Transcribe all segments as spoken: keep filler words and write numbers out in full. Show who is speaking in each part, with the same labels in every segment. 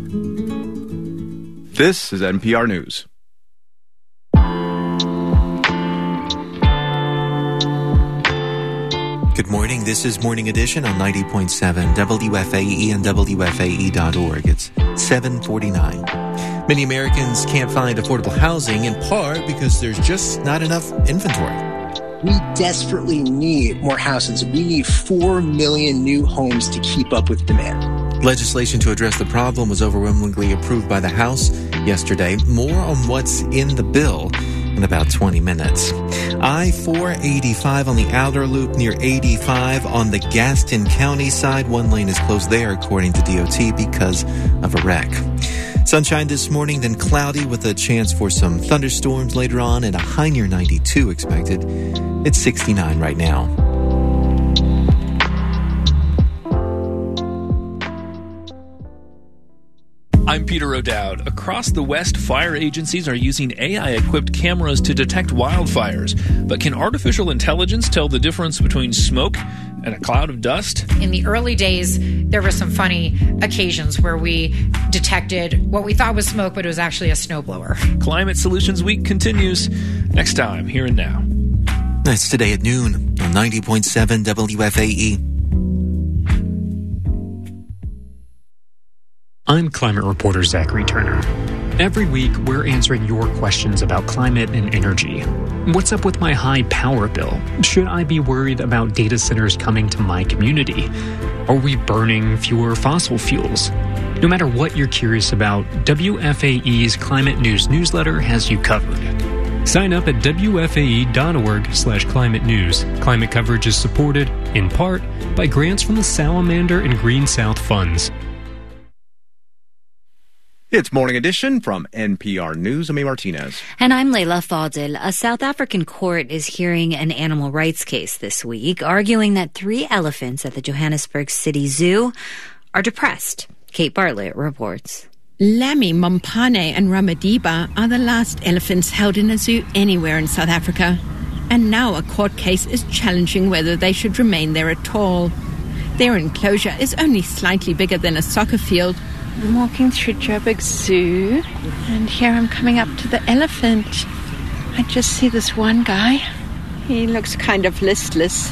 Speaker 1: This is N P R News.
Speaker 2: Good morning. This is Morning Edition on ninety point seven W F A E and W F A E dot org. It's seven forty-nine. Many Americans can't find affordable housing, in part because there's just not enough inventory.
Speaker 3: We desperately need more houses. We need four million new homes to keep up with demand.
Speaker 2: Legislation to address the problem was overwhelmingly approved by the House yesterday. More on what's in the bill in about twenty minutes. I four eighty-five on the outer loop near eighty-five on the Gaston County side. One lane is closed there, according to D O T, because of a wreck. Sunshine this morning, then cloudy with a chance for some thunderstorms later on, and a high near ninety-two expected. It's sixty-nine right now.
Speaker 4: I'm Peter O'Dowd. Across the West, fire agencies are using A I-equipped cameras to detect wildfires. But can artificial intelligence tell the difference between smoke and a cloud of dust?
Speaker 5: In the early days, there were some funny occasions where we detected what we thought was smoke, but it was actually a snowblower.
Speaker 4: Climate Solutions Week continues next time, here and now.
Speaker 2: That's today at noon on ninety point seven W F A E.
Speaker 6: I'm climate reporter Zachary Turner. Every week, we're answering your questions about climate and energy. What's up with my high power bill? Should I be worried about data centers coming to my community? Are we burning fewer fossil fuels? No matter what you're curious about, W F A E's Climate News newsletter has you covered. Sign up at W F A E dot org slash climate news. Climate coverage is supported, in part, by grants from the Salamander and Green South funds.
Speaker 1: It's Morning Edition from N P R News. I'm A. Martinez.
Speaker 7: And I'm Leila Fadil. A South African court is hearing an animal rights case this week, arguing that three elephants at the Johannesburg City Zoo are depressed. Kate Bartlett reports.
Speaker 8: Lami, Mompane and Ramadiba are the last elephants held in a zoo anywhere in South Africa. And now a court case is challenging whether they should remain there at all. Their enclosure is only slightly bigger than a soccer field.
Speaker 9: I'm walking through Joburg Zoo, and here I'm coming up to the elephant. I just see this one guy. He looks kind of listless.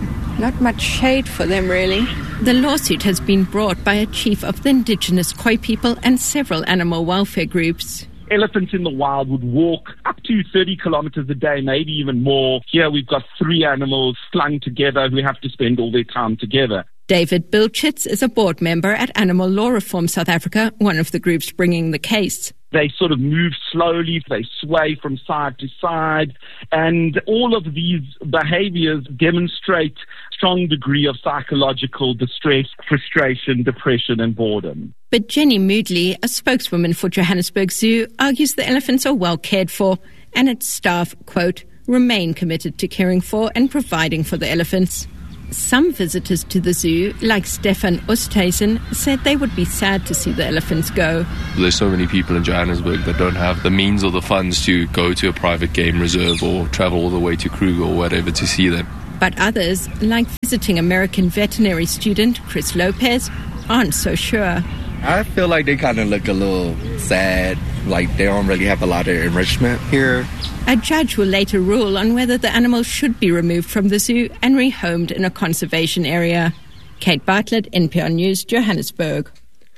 Speaker 9: Not much shade for them, really.
Speaker 8: The lawsuit has been brought by a chief of the indigenous Khoi people and several animal welfare groups.
Speaker 10: Elephants in the wild would walk up to thirty kilometers a day, maybe even more. Here we've got three animals slung together who have to spend all their time together.
Speaker 8: David Bilchitz is a board member at Animal Law Reform South Africa, one of the groups bringing the case.
Speaker 10: They sort of move slowly, they sway from side to side, and all of these behaviors demonstrate a strong degree of psychological distress, frustration, depression, and boredom.
Speaker 8: But Jenny Moodley, a spokeswoman for Johannesburg Zoo, argues the elephants are well cared for, and its staff, quote, remain committed to caring for and providing for the elephants. Some visitors to the zoo, like Stefan Oosthuizen, said they would be sad to see the elephants go.
Speaker 11: There's so many people in Johannesburg that don't have the means or the funds to go to a private game reserve or travel all the way to Kruger or whatever to see them.
Speaker 8: But others, like visiting American veterinary student Chris Lopez, aren't so sure.
Speaker 12: I feel like they kind of look a little sad, like they don't really have a lot of enrichment here.
Speaker 8: A judge will later rule on whether the animals should be removed from the zoo and rehomed in a conservation area. Kate Bartlett, N P R News, Johannesburg.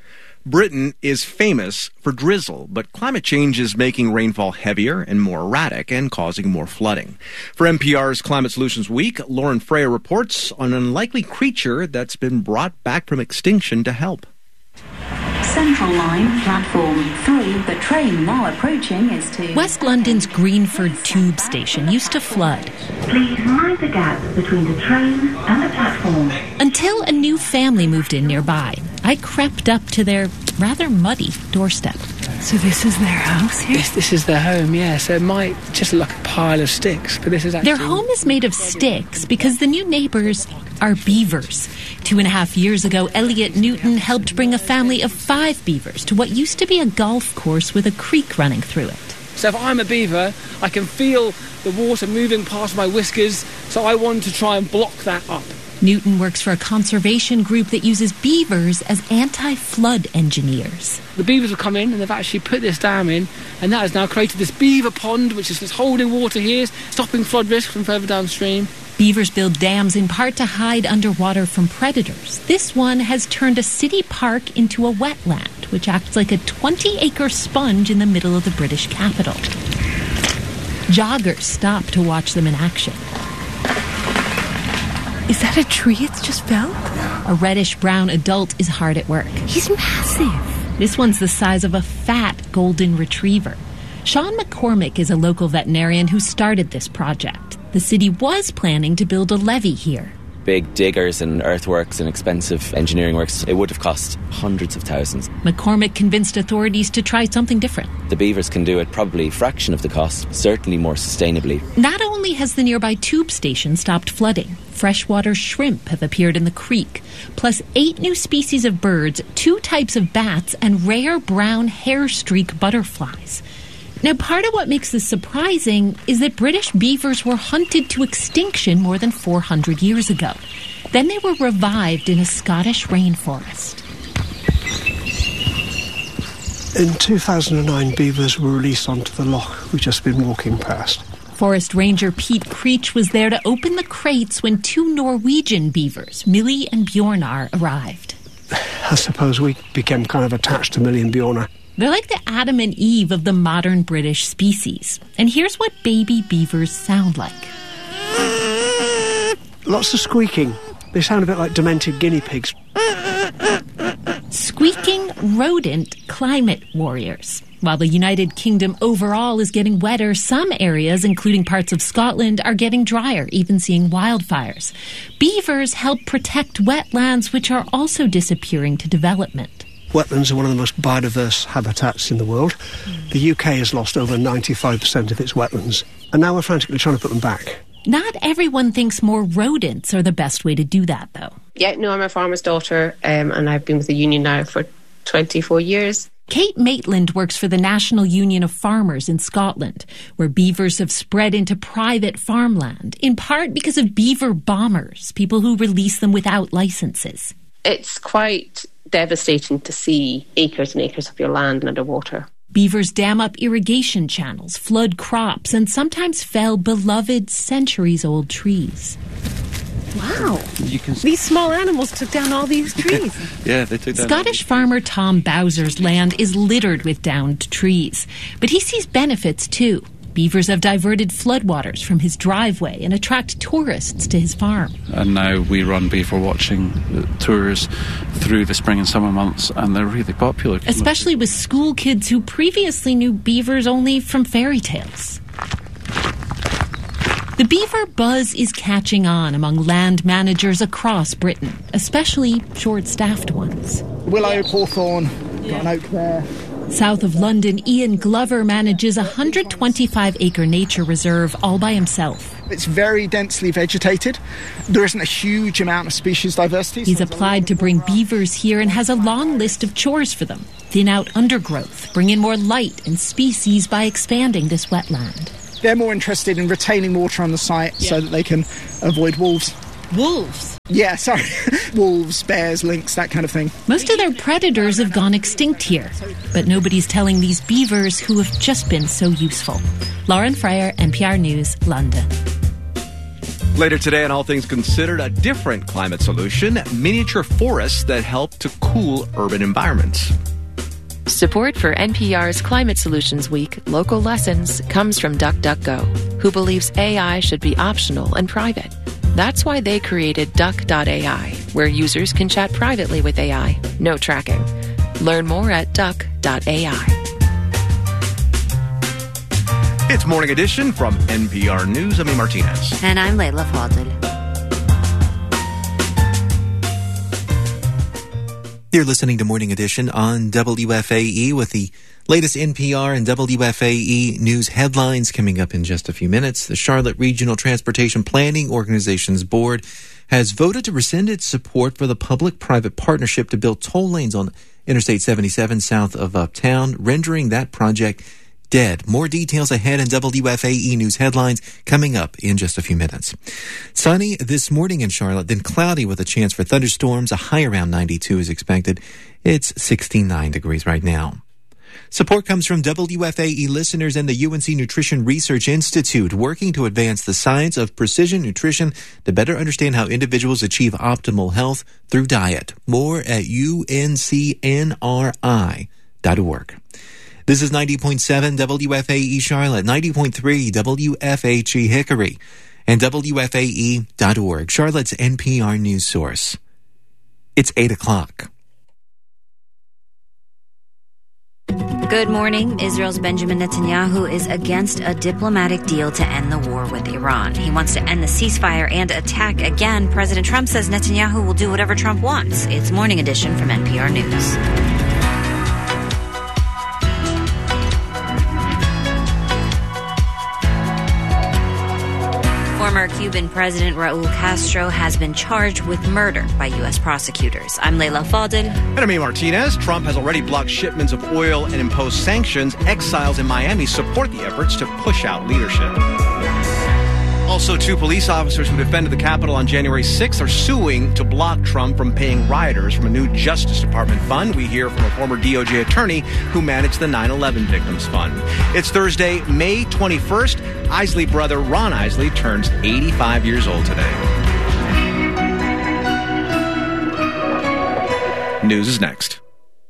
Speaker 1: Britain is famous for drizzle, but climate change is making rainfall heavier and more erratic and causing more flooding. For N P R's Climate Solutions Week, Lauren Freya reports on an unlikely creature that's been brought back from extinction to help.
Speaker 13: Central Line, platform three. The train now approaching is to...
Speaker 14: West London's Greenford Tube Station used to flood.
Speaker 13: Please mind the gap between the train and the platform.
Speaker 14: Until a new family moved in nearby. I crept up to their rather muddy doorstep.
Speaker 15: So this is their house here?
Speaker 16: This, this is their home, yeah. So it might just look like a pile of sticks, but this is actually...
Speaker 14: Their home is made of sticks because the new neighbours are beavers. Two and a half years ago, Elliot Newton helped bring a family of five beavers to what used to be a golf course with a creek running through it.
Speaker 16: So if I'm a beaver, I can feel the water moving past my whiskers, so I want to try and block that up.
Speaker 14: Newton works for a conservation group that uses beavers as anti-flood engineers.
Speaker 16: The beavers have come in and they've actually put this dam in, and that has now created this beaver pond, which is just holding water here, stopping flood risk from further downstream.
Speaker 14: Beavers build dams in part to hide underwater from predators. This one has turned a city park into a wetland, which acts like a twenty-acre sponge in the middle of the British capital. Joggers stop to watch them in action.
Speaker 15: Is that a tree it's just felled?
Speaker 14: A reddish-brown adult is hard at work.
Speaker 15: He's massive.
Speaker 14: This one's the size of a fat golden retriever. Sean McCormick is a local veterinarian who started this project. The city was planning to build a levee here.
Speaker 17: Big diggers and earthworks and expensive engineering works, it would have cost hundreds of thousands.
Speaker 14: McCormick convinced authorities to try something different.
Speaker 17: The beavers can do it probably a fraction of the cost, certainly more sustainably.
Speaker 14: Not only has the nearby tube station stopped flooding, freshwater shrimp have appeared in the creek, plus eight new species of birds, two types of bats, and rare brown hair streak butterflies. Now, part of what makes this surprising is that British beavers were hunted to extinction more than four hundred years ago. Then they were revived in a Scottish rainforest.
Speaker 18: In two thousand nine, beavers were released onto the loch we've just been walking past.
Speaker 14: Forest Ranger Pete Creech was there to open the crates when two Norwegian beavers, Millie and Bjornar, arrived.
Speaker 18: I suppose we became kind of attached to Millie and Bjornar.
Speaker 14: They're like the Adam and Eve of the modern British species. And here's what baby beavers sound like.
Speaker 18: Lots of squeaking. They sound a bit like demented guinea pigs.
Speaker 14: Squeaking rodent climate warriors. While the United Kingdom overall is getting wetter, some areas, including parts of Scotland, are getting drier, even seeing wildfires. Beavers help protect wetlands, which are also disappearing to development.
Speaker 18: Wetlands are one of the most biodiverse habitats in the world. The U K has lost over ninety-five percent of its wetlands, and now we're frantically trying to put them back.
Speaker 14: Not everyone thinks more rodents are the best way to do that, though.
Speaker 19: Yeah, no, I'm a farmer's daughter, um, and I've been with the union now for twenty-four years.
Speaker 14: Kate Maitland works for the National Union of Farmers in Scotland, where beavers have spread into private farmland, in part because of beaver bombers, people who release them without licenses.
Speaker 19: It's quite devastating to see acres and acres of your land underwater.
Speaker 14: Beavers dam up irrigation channels, flood crops, and sometimes fell beloved centuries-old trees.
Speaker 15: Wow. You can... These small animals took down all these trees.
Speaker 11: Yeah, they took down...
Speaker 14: Scottish farmer Tom Bowser's land is littered with downed trees, but he sees benefits too. Beavers have diverted floodwaters from his driveway and attract tourists to his farm.
Speaker 20: And now we run beaver watching tours through the spring and summer months, and they're really popular.
Speaker 14: Especially with school kids who previously knew beavers only from fairy tales. The beaver buzz is catching on among land managers across Britain, especially short-staffed ones.
Speaker 21: Willow, hawthorn, got an oak there.
Speaker 14: South of London, Ian Glover manages a one hundred twenty-five acre nature reserve all by himself.
Speaker 21: It's very densely vegetated. There isn't a huge amount of species diversity.
Speaker 14: He's applied to bring beavers here and has a long list of chores for them. Thin out undergrowth, bring in more light and species by expanding this wetland.
Speaker 21: They're more interested in retaining water on the site yeah. so that they can avoid wolves.
Speaker 14: Wolves?
Speaker 21: Yeah, sorry. Wolves, bears, lynx, that kind of thing.
Speaker 14: Most of their predators have gone extinct here, but nobody's telling these beavers who have just been so useful. Lauren Freyer, N P R News, London.
Speaker 1: Later today on All Things Considered, a different climate solution, miniature forests that help to cool urban environments.
Speaker 22: Support for N P R's Climate Solutions Week Local Lessons comes from DuckDuckGo, who believes A I should be optional and private. That's why they created Duck dot A I, where users can chat privately with A I. No tracking. Learn more at Duck dot A I.
Speaker 1: It's Morning Edition from N P R News. I'm Amy Martinez.
Speaker 7: And I'm Layla Fadel.
Speaker 2: You're listening to Morning Edition on W F A E with the latest N P R and W F A E news headlines coming up in just a few minutes. The Charlotte Regional Transportation Planning Organization's board has voted to rescind its support for the public-private partnership to build toll lanes on Interstate seventy-seven south of Uptown, rendering that project dead. More details ahead in W F A E News headlines coming up in just a few minutes. Sunny this morning in Charlotte, then cloudy with a chance for thunderstorms. A high around ninety-two is expected. It's sixty-nine degrees right now. Support comes from W F A E listeners and the U N C Nutrition Research Institute, working to advance the science of precision nutrition to better understand how individuals achieve optimal health through diet. More at U N C N R I dot org. This is ninety point seven W F A E Charlotte, ninety point three W F H E Hickory, and W F A E dot org, Charlotte's N P R news source. It's eight o'clock.
Speaker 7: Good morning. Israel's Benjamin Netanyahu is against a diplomatic deal to end the war with Iran. He wants to end the ceasefire and attack again. President Trump says Netanyahu will do whatever Trump wants. It's Morning Edition from N P R News. Former Cuban President Raul Castro has been charged with murder by U S prosecutors. I'm Leila Fadel.
Speaker 1: And I'm Amy Martinez. Trump has already blocked shipments of oil and imposed sanctions. Exiles in Miami support the efforts to push out leadership. Also, two police officers who defended the Capitol on January sixth are suing to block Trump from paying rioters from a new Justice Department fund. We hear from a former D O J attorney who managed the nine eleven Victims Fund. It's Thursday, May twenty-first. Isley brother Ron Isley turns eighty-five years old today. News is next.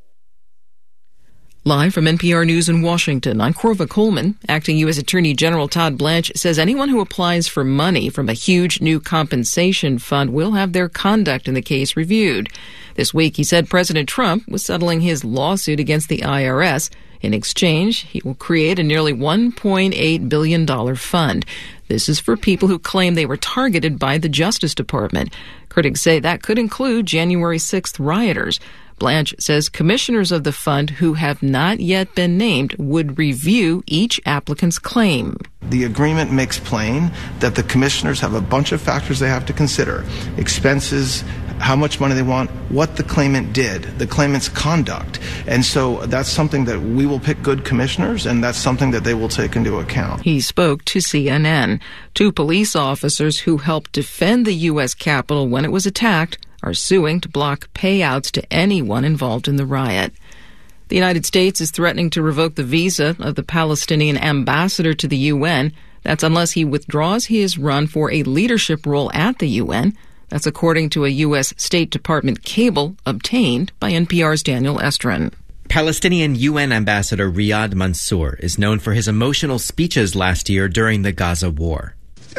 Speaker 3: Live from N P R News in Washington, I'm Corva Coleman. Acting U S Attorney General Todd Blanche says anyone who applies for money from a huge new compensation fund will have their conduct in the case reviewed. This week, he said President Trump was settling his lawsuit against the I R S. In exchange, he will create a nearly one point eight billion dollars fund. This is for people who claim they were targeted by the Justice Department. Critics say that could include January sixth rioters. Blanche says commissioners of the fund who have not yet been named would review each applicant's claim.
Speaker 5: The agreement makes plain that the commissioners have a bunch of factors they have to consider: expenses, how much money they want, what the claimant did, the claimant's conduct. And so that's something that we will pick good commissioners, and that's something that they will take into account.
Speaker 3: He spoke to C N N. Two police officers who helped defend the U S Capitol when it was attacked are suing to block payouts to anyone involved in the riot. The United States is threatening to revoke the visa of the Palestinian ambassador to the U N. That's unless he withdraws his run for a leadership role at the U N. That's according to a U S State Department cable obtained by N P R's Daniel Estrin.
Speaker 23: Palestinian U N Ambassador Riyad Mansour is known for his emotional speeches last year during the Gaza war.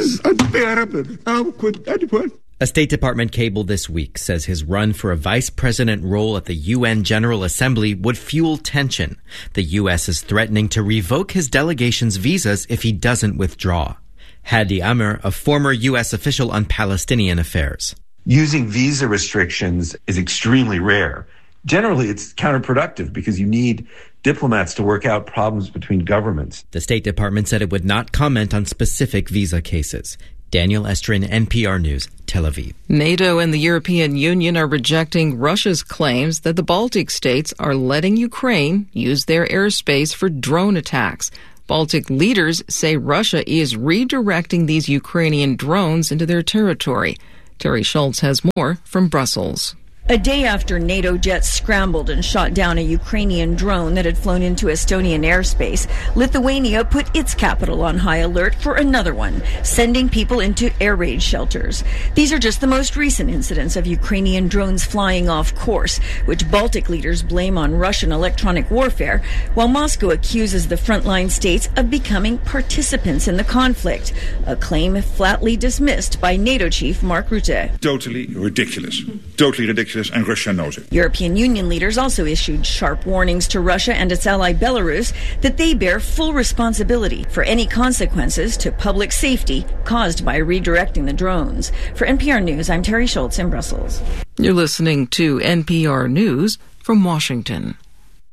Speaker 23: A State Department cable this week says his run for a vice president role at the U N General Assembly would fuel tension. The U S is threatening to revoke his delegation's visas if he doesn't withdraw. Hadi Amr, a former U S official on Palestinian affairs.
Speaker 24: Using visa restrictions is extremely rare. Generally, it's counterproductive because you need diplomats to work out problems between governments.
Speaker 23: The State Department said it would not comment on specific visa cases. Daniel Estrin, N P R News, Tel Aviv.
Speaker 3: NATO and the European Union are rejecting Russia's claims that the Baltic states are letting Ukraine use their airspace for drone attacks. Baltic leaders say Russia is redirecting these Ukrainian drones into their territory. Terry Schultz has more from Brussels.
Speaker 25: A day after NATO jets scrambled and shot down a Ukrainian drone that had flown into Estonian airspace, Lithuania put its capital on high alert for another one, sending people into air raid shelters. These are just the most recent incidents of Ukrainian drones flying off course, which Baltic leaders blame on Russian electronic warfare, while Moscow accuses the frontline states of becoming participants in the conflict, a claim flatly dismissed by NATO chief Mark Rutte.
Speaker 26: Totally ridiculous. Totally ridiculous. And Russia knows it.
Speaker 25: European Union leaders also issued sharp warnings to Russia and its ally Belarus that they bear full responsibility for any consequences to public safety caused by redirecting the drones. For N P R News, I'm Terry Schultz in Brussels.
Speaker 3: You're listening to N P R News from Washington.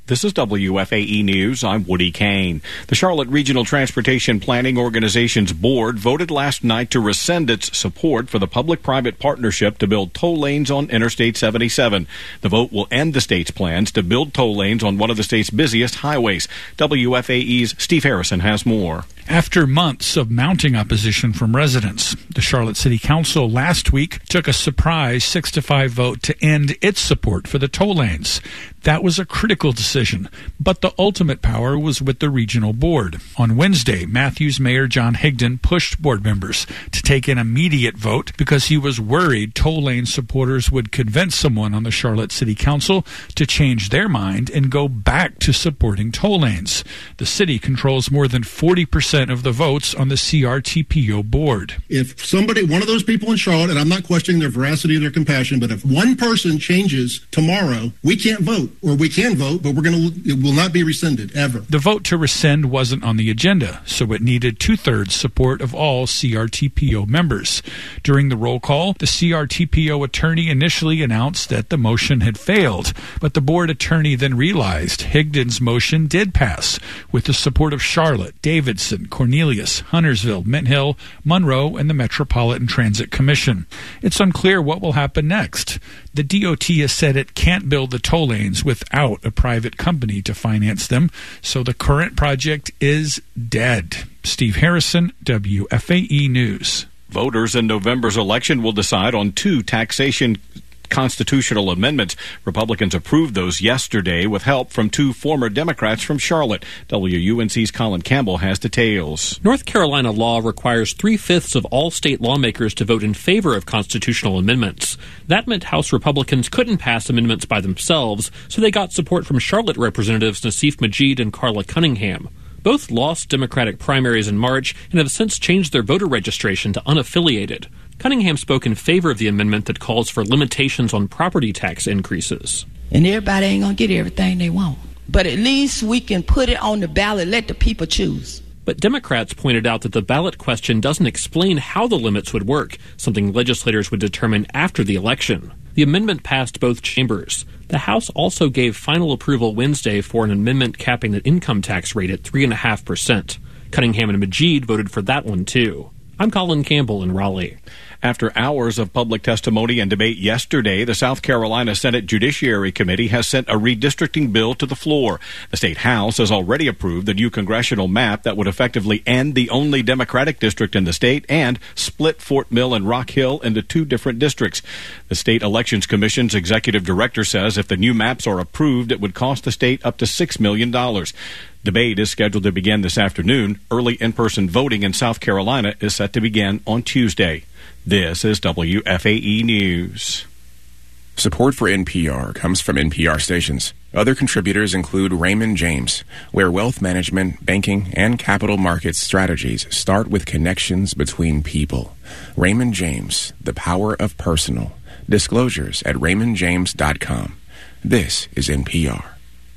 Speaker 4: This is W F A E News. I'm Woody Kane. The Charlotte Regional Transportation Planning Organization's board voted last night to rescind its support for the public-private partnership to build toll lanes on Interstate seventy-seven. The vote will end the state's plans to build toll lanes on one of the state's busiest highways. W F A E's Steve Harrison has more.
Speaker 6: After months of mounting opposition from residents, the Charlotte City Council last week took a surprise six to five vote to end its support for the toll lanes. That was a critical decision, but the ultimate power was with the regional board. On Wednesday, Matthews Mayor John Higdon pushed board members to take an immediate vote because he was worried toll lane supporters would convince someone on the Charlotte City Council to change their mind and go back to supporting toll lanes. The city controls more than forty percent of the votes on the C R T P O board.
Speaker 8: If somebody, one of those people in Charlotte, and I'm not questioning their veracity or their compassion, but if one person changes tomorrow, we can't vote, or we can vote, but we're going to, it will not be rescinded, ever.
Speaker 6: The vote to rescind wasn't on the agenda, so it needed two-thirds support of all C R T P O members. During the roll call, the C R T P O attorney initially announced that the motion had failed, but the board attorney then realized Higdon's motion did pass, with the support of Charlotte, Davidson, Cornelius, Huntersville, Mint Hill, Monroe, and the Metropolitan Transit Commission. It's unclear what will happen next. The D O T has said it can't build the toll lanes without a private company to finance them, so the current project is dead. Steve Harrison, W F A E News.
Speaker 4: Voters in November's election will decide on two taxation constitutional amendments. Republicans approved those yesterday with help from two former Democrats from Charlotte. W U N C's Colin Campbell has details.
Speaker 9: North Carolina law requires three-fifths of all state lawmakers to vote in favor of constitutional amendments. That meant House Republicans couldn't pass amendments by themselves, so they got support from Charlotte Representatives Nassif Majid and Carla Cunningham. Both lost Democratic primaries in March and have since changed their voter registration to unaffiliated. Cunningham spoke in favor of the amendment that calls for limitations on property tax increases.
Speaker 10: And everybody ain't going to get everything they want. But at least we can put it on the ballot, let the people choose.
Speaker 9: But Democrats pointed out that the ballot question doesn't explain how the limits would work, something legislators would determine after the election. The amendment passed both chambers. The House also gave final approval Wednesday for an amendment capping the income tax rate at three point five percent. Cunningham and Majid voted for that one, too. I'm Colin Campbell in Raleigh.
Speaker 4: After hours of public testimony and debate yesterday, the South Carolina Senate Judiciary Committee has sent a redistricting bill to the floor. The state House has already approved the new congressional map that would effectively end the only Democratic district in the state and split Fort Mill and Rock Hill into two different districts. The State Elections Commission's executive director says if the new maps are approved, it would cost the state up to six million dollars. Debate is scheduled to begin this afternoon. Early in-person voting in South Carolina is set to begin on Tuesday. This is W F A E News.
Speaker 12: Support for N P R comes from N P R stations. Other contributors include Raymond James, where wealth management, banking, and capital markets strategies start with connections between people. Raymond James, the power of personal. Disclosures at raymond james dot com. This is N P R.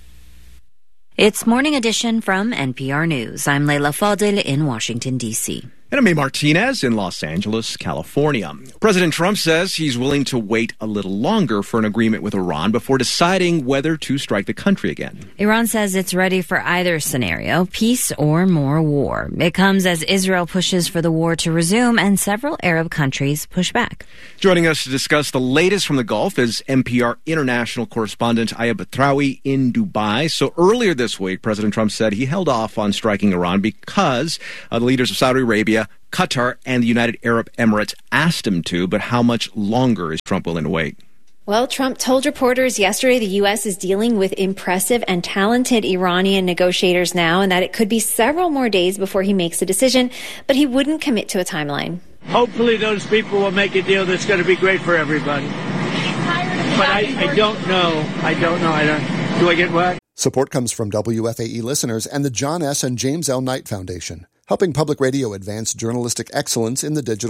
Speaker 7: It's Morning Edition from N P R News. I'm Leila Fadel in Washington, D C
Speaker 1: And I'm May Martinez in Los Angeles, California. President Trump says he's willing to wait a little longer for an agreement with Iran before deciding whether to strike the country again.
Speaker 7: Iran says it's ready for either scenario, peace or more war. It comes as Israel pushes for the war to resume and several Arab countries push back.
Speaker 1: Joining us to discuss the latest from the Gulf is N P R international correspondent Aya Batrawi in Dubai. So earlier this week, President Trump said he held off on striking Iran because uh, the leaders of Saudi Arabia, Qatar, and the United Arab Emirates asked him to, but how much longer is Trump willing to wait?
Speaker 27: Well, Trump told reporters yesterday the U S is dealing with impressive and talented Iranian negotiators now, and that it could be several more days before he makes a decision, but he wouldn't commit to a timeline.
Speaker 28: Hopefully those people will make a deal that's going to be great for everybody. But I, I don't know. I don't know. I don't. Do I get what?
Speaker 29: Support comes from W F A E listeners and the John S. and James L. Knight Foundation, helping public radio advance journalistic excellence in the digital